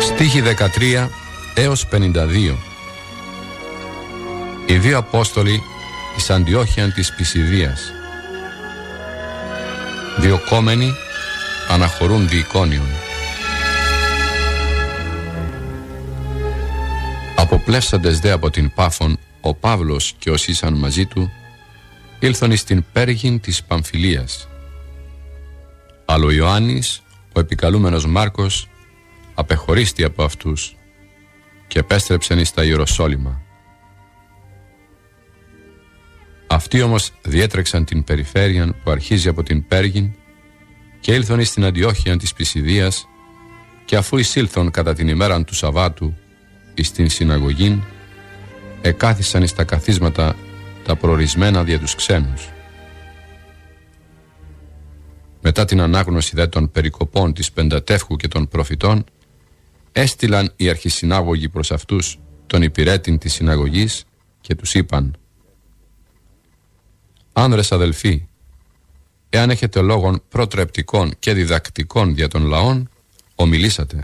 Στίχοι 13 έως 52. Οι δύο Απόστολοι της Αντιόχειαν της Πισιδίας. Διωκόμενοι αναχωρούν διεικόνιον. Αποπλεύσαντες δε από την Πάφων, ο Παύλος και όσοι ήσαν μαζί του ήλθον εις την Πέργην της Παμφιλίας. Αλλά ο Ιωάννης, ο επικαλούμενος Μάρκος, απεχωρίστη από αυτούς και επέστρεψεν εις τα Ιεροσόλυμα. Αυτοί όμως διέτρεξαν την περιφέρεια που αρχίζει από την Πέργην και ήλθον εις την Αντιόχεια της Πισιδίας, και αφού εισήλθον κατά την ημέραν του Σαββάτου εις την συναγωγήν, εκάθισαν εις τα καθίσματα τα προορισμένα δια τους ξένους. Μετά την ανάγνωση δε των περικοπών της Πεντατεύχου και των προφητών, έστειλαν οι αρχισυνάγωγοι προς αυτούς τον υπηρέτην της συναγωγής και τους είπαν: «Άνδρες αδελφοί, εάν έχετε λόγων προτρεπτικών και διδακτικών δια των λαών, ομιλήσατε».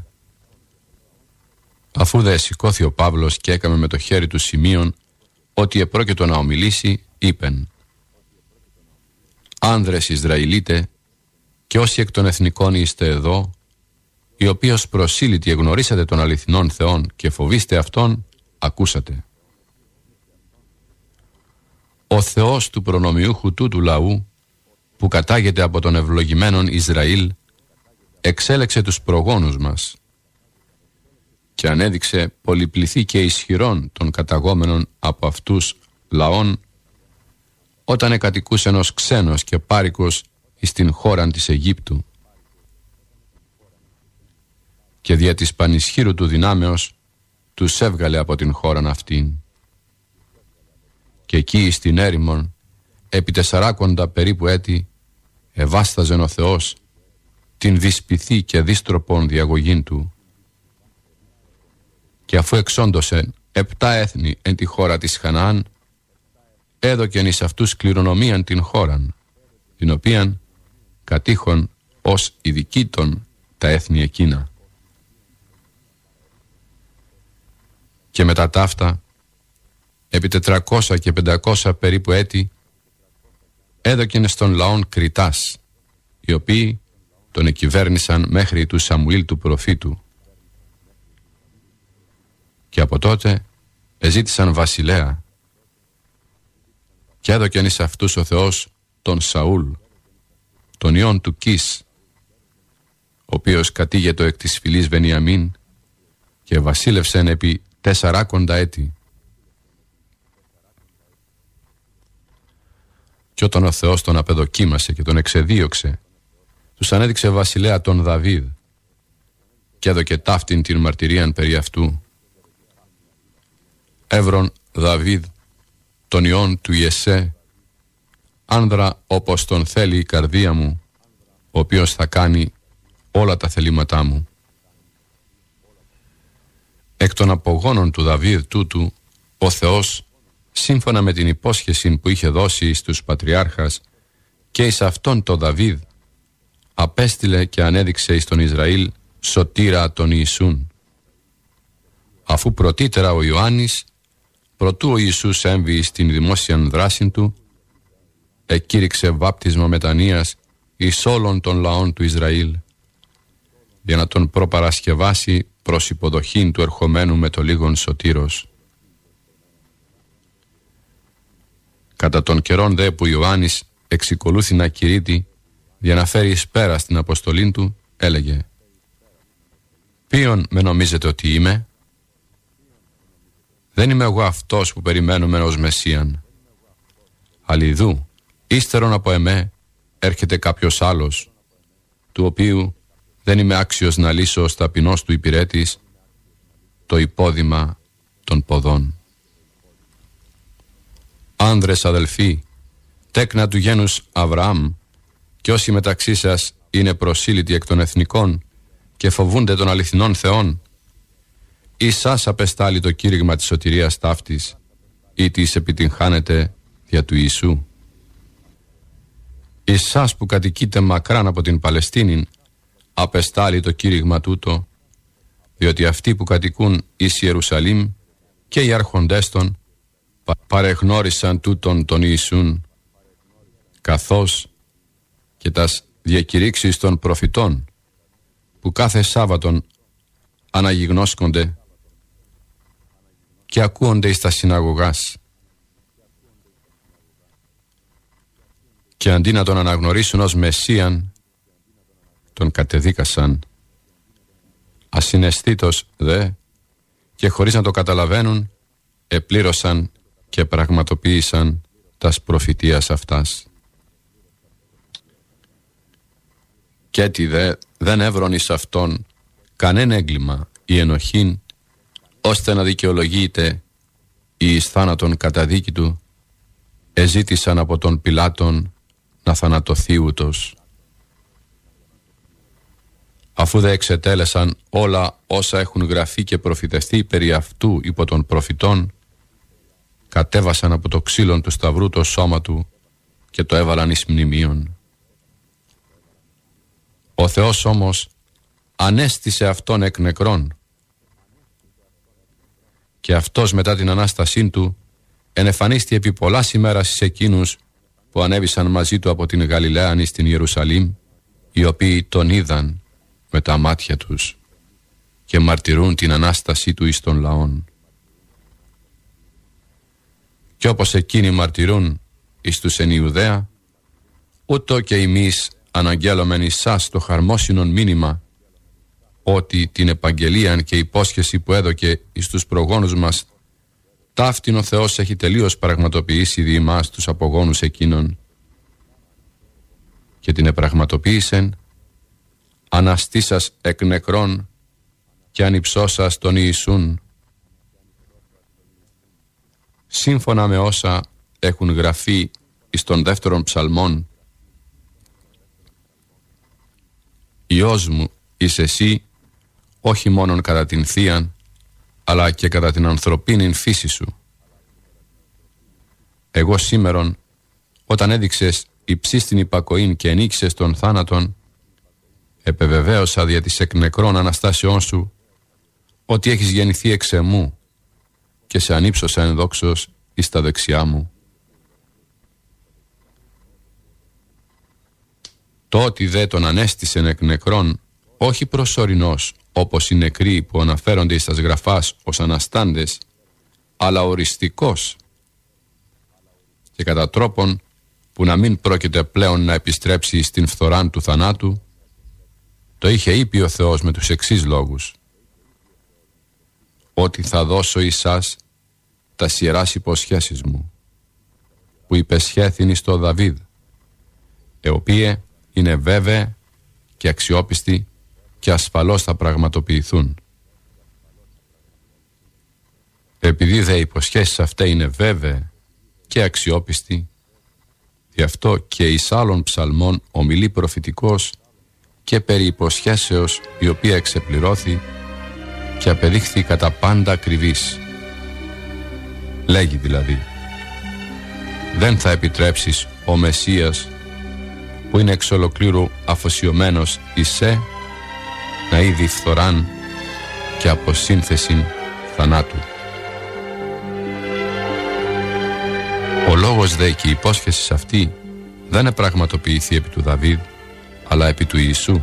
Αφού δε σηκώθη ο Παύλος και έκαμε με το χέρι του σημείων ότι επρόκειτο να ομιλήσει, είπεν: «Άνδρες Ισραηλίτε και όσοι εκ των εθνικών είστε εδώ, οι οποίοι ως προσήλυτοι εγνωρίσατε των αληθινών Θεών και φοβήστε Αυτόν, ακούσατε. Ο Θεός του προνομιούχου τούτου λαού, που κατάγεται από τον ευλογημένον Ισραήλ, εξέλεξε τους προγόνους μας και ανέδειξε πολυπληθή και ισχυρών των καταγόμενων από αυτούς λαών, όταν εκατοικούσε ως ξένος και πάρικος εις την χώραν της Αιγύπτου, και δια της πανισχύρου του δυνάμεως τους έβγαλε από την χώραν αυτήν. Και εκεί εις την έρημον, επί 40 περίπου έτη, εβάσταζεν ο Θεός την δυσπιθή και δίστροπον διαγωγήν του. Και αφού εξόντωσε 7 έθνη εν τη χώρα της Χαναάν, έδωκεν εις αυτούς κληρονομίαν την χώραν, την οποίαν κατήχον ως ειδική των τα έθνη εκείνα. Και μετά ταύτα, επί 400 και 500 περίπου έτη, έδωκεν στον λαόν κριτάς, οι οποίοι τον εκυβέρνησαν μέχρι του Σαμουήλ του προφήτου. Και από τότε εζήτησαν βασιλέα, και έδωκεν εις αυτούς ο Θεός τον Σαούλ, τον ιόν του Κις, ο οποίος κατήγετο εκ της φυλής Βενιαμίν και βασίλευσεν επί 40 έτη. Και όταν ο Θεός τον απεδοκίμασε και τον εξεδίωξε, τους ανέδειξε βασιλέα τον Δαβίδ και έδωκε ταύτην την μαρτυρίαν περί αυτού. Εύρον Δαβίδ τον ιόν του Ιεσέ, άνδρα όπως τον θέλει η καρδία μου, ο οποίος θα κάνει όλα τα θελήματά μου. Εκ των απογόνων του Δαβίδ τούτου, ο Θεός, σύμφωνα με την υπόσχεση που είχε δώσει στους πατριάρχας και εις αυτόν το Δαβίδ, απέστειλε και ανέδειξε εις τον Ισραήλ σωτήρα τον Ιησούν. Αφού πρωτήτερα ο Ιωάννης, προτού ο Ιησούς έμβει στην δημόσιαν δράση του, εκήρυξε βάπτισμα μετανοίας εις όλων των λαών του Ισραήλ, για να τον προπαρασκευάσει προς υποδοχήν του ερχομένου με το λίγον σωτήρος. Κατά των καιρών δε που Ιωάννης εξικολούθη να κηρύττει για να φέρει εις πέρα στην αποστολήν του, έλεγε: «Ποιον με νομίζετε ότι είμαι? Δεν είμαι εγώ αυτός που περιμένουμε ως Μεσσίαν. Αλλιδού, ύστερον από εμέ, έρχεται κάποιος άλλος, του οποίου δεν είμαι άξιος να λύσω ως ταπεινός του υπηρέτης το υπόδημα των ποδών». Άνδρες αδελφοί, τέκνα του γένους Αβραάμ, και όσοι μεταξύ σας είναι προσήλυτοι εκ των εθνικών και φοβούνται των αληθινών Θεών, εις σας απεστάλλει το κήρυγμα της σωτηρίας ταύτης, ή της επιτυγχάνετε δια του Ιησού. Εις σας που κατοικείτε μακράν από την Παλαιστίνην, απεστάλλει το κήρυγμα τούτο, διότι αυτοί που κατοικούν εις Ιερουσαλήμ και οι άρχοντές των παρεγνώρισαν τούτον τον Ιησούν, καθώς και τας διακηρύξεις των προφητών που κάθε Σάββατον αναγιγνώσκονται και ακούονται εις τα συναγωγάς, και αντί να τον αναγνωρίσουν ως Μεσσίαν, τον κατεδίκασαν. Ασυναισθήτως δε και χωρίς να το καταλαβαίνουν, επλήρωσαν και πραγματοποίησαν τας προφητείας αυτάς. Κι έτι δε δεν έβρον εις αυτόν κανένα έγκλημα ή ενοχήν, ώστε να δικαιολογείται η εις θάνατον καταδίκη του, εζήτησαν από τον Πιλάτον να θανατωθεί ούτως. Αφού δε εξετέλεσαν όλα όσα έχουν γραφεί και προφητευτεί περί αυτού υπό των προφητών, κατέβασαν από το ξύλον του σταυρού το σώμα του και το έβαλαν εις μνημείον. Ο Θεός όμως ανέστησε αυτόν εκ νεκρών, και αυτός μετά την Ανάστασή του ενεφανίστη επί πολλάς ημέρας εις εκείνους που ανέβησαν μαζί του από την Γαλιλαία εις την Ιερουσαλήμ, οι οποίοι τον είδαν με τα μάτια τους και μαρτυρούν την Ανάστασή του εις των λαών. Και όπως εκείνοι μαρτυρούν εις τους εν Ιουδαία, ούτω και εμείς αναγγέλωμεν εις σας το χαρμόσυνον μήνυμα, ότι την επαγγελίαν και υπόσχεση που έδωκε εις τους προγόνους μας, ταύτην ο Θεός έχει τελείως πραγματοποιήσει δι' εμάς τους απογόνους εκείνων, και την επραγματοποίησεν αναστήσας εκ νεκρών και ανυψώσας τον Ιησούν, σύμφωνα με όσα έχουν γραφεί εις των δεύτερων ψαλμών. Υιός μου είσαι εσύ, όχι μόνον κατά την θείαν, αλλά και κατά την ανθρωπίνην φύση σου. Εγώ σήμερον, όταν έδειξες υψίστην υπακοήν και ενίκησες τον θάνατον, επεβεβαίωσα δια της εκ νεκρών αναστάσεών σου, ότι έχεις γεννηθεί εξ εμού, και σε ανύψωσα εν δόξος εις τα δεξιά μου. Το ότι δε τον ανέστησεν εκ νεκρών, όχι προσωρινός, όπως οι νεκροί που αναφέρονται εις τας γραφάς ως αναστάντες, αλλά οριστικός, και κατά τρόπον που να μην πρόκειται πλέον να επιστρέψει στην φθοράν του θανάτου, το είχε είπε ο Θεός με τους εξής λόγους: ότι θα δώσω εις σας τα ιεράς υποσχέσεις μου, που υπεσχέθην εις το Δαβίδ, οποία είναι βέβαια και αξιόπιστη και ασφαλώς θα πραγματοποιηθούν. Επειδή δε οι υποσχέσεις αυτά είναι βέβαια και αξιόπιστη, γι' αυτό και εις άλλων ψαλμών ομιλεί προφητικός και περί υποσχέσεως, η οποία εξεπληρώθη και απεδείχθη κατά πάντα ακριβής. Λέγει δηλαδή: δεν θα επιτρέψεις ο Μεσσίας, που είναι εξ ολοκλήρου αφοσιωμένος εις σε, να είδει φθοράν και αποσύνθεσιν θανάτου. Ο λόγος δε και η υπόσχεση αυτή δεν επραγματοποιηθεί επί του Δαβίδ, αλλά επί του Ιησού.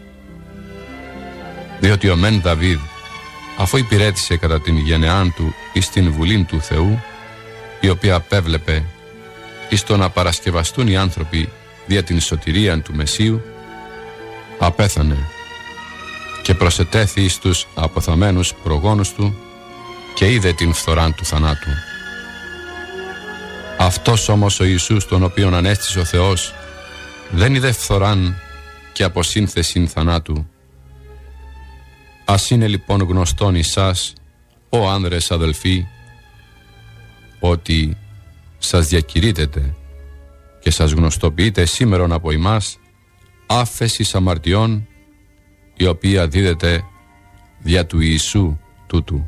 Διότι ο μεν Δαβίδ, αφού υπηρέτησε κατά την γενεάν του εις την βουλήν του Θεού, η οποία απέβλεπε εις το να παρασκευαστούν οι άνθρωποι δια την σωτηρίαν του Μεσσίου, απέθανε και προσετέθη εις τους αποθαμένους προγόνους του και είδε την φθοράν του θανάτου. Αυτός όμως ο Ιησούς, τον οποίον ανέστησε ο Θεός, δεν είδε φθοράν και αποσύνθεσιν θανάτου. Ας είναι λοιπόν γνωστόν εις σας, ο άνδρες αδελφοί, ότι σας διακηρύτεται και σας γνωστοποιείται σήμερον από ημάς άφεσης αμαρτιών, η οποία δίδεται δια του Ιησού τούτου.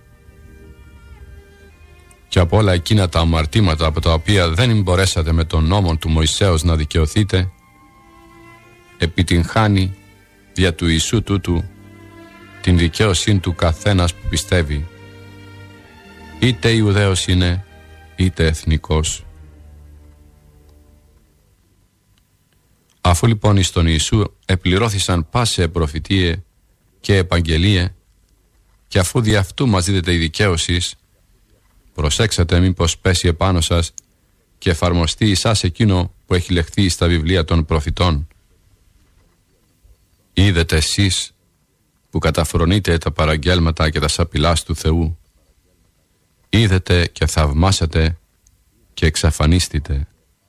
Και από όλα εκείνα τα αμαρτήματα από τα οποία δεν μπορέσατε με τον νόμο του Μωυσέως να δικαιωθείτε, επιτυγχάνει δια του Ιησού τούτου την δικαίωσή του καθένας που πιστεύει, είτε Ιουδαίος είναι, είτε εθνικός. Αφού λοιπόν εις τον Ιησού επληρώθησαν πάσε προφητείε και επαγγελίε, και αφού δι' αυτού μας δίδεται η δικαίωση, προσέξατε μήπως πέσει επάνω σας και εφαρμοστεί εις σας εκείνο που έχει λεχθεί στα βιβλία των προφητών. Είδετε εσείς που καταφρονείτε τα παραγγέλματα και τα σαπηλάς του Θεού, είδετε και θαυμάσατε και εξαφανίστητε.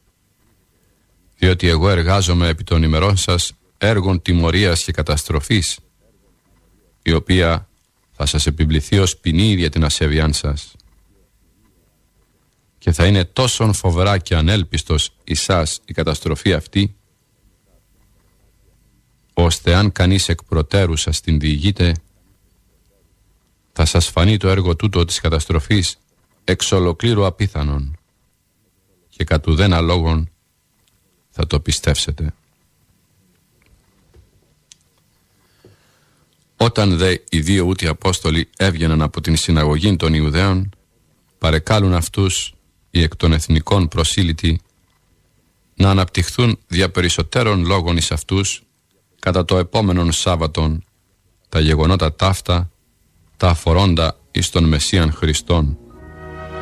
Διότι εγώ εργάζομαι επί των ημερών σας έργων τιμωρίας και καταστροφής, η οποία θα σας επιβληθεί ως ποινή για την ασέβειάν σας. Και θα είναι τόσον φοβερά και ανέλπιστος εις σας η καταστροφή αυτή, ώστε αν κανείς εκ προτέρου σας την διηγείται, θα σας φανεί το έργο τούτο της καταστροφής εξ ολοκλήρου απίθανον, και κατ' ουδένα λόγον θα το πιστεύσετε. Όταν δε οι δύο ούτοι Απόστολοι έβγαιναν από την συναγωγή των Ιουδαίων, παρεκάλουν αυτούς οι εκ των εθνικών προσήλυτοι να αναπτυχθούν δια περισσότερων λόγων εις αυτούς κατά το επόμενον Σάββατον τα γεγονότα ταύτα, τα αφορώντα εις τον Μεσσίαν Χριστόν.